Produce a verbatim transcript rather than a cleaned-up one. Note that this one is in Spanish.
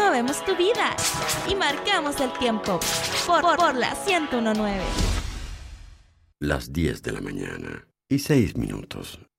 movemos tu vida y marcamos el tiempo por, por, por la ciento uno punto nueve. Las diez de la mañana y seis minutos.